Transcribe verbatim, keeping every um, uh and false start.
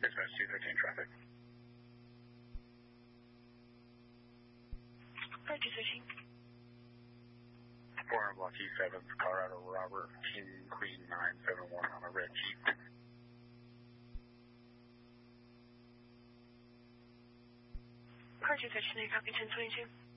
Dispatch two thirteen traffic. Roger, two thirteen. four hundred block E seven, Colorado Robert, King Queen nine seven one on a red Jeep. Roger, two thirteen, copy ten twenty-two.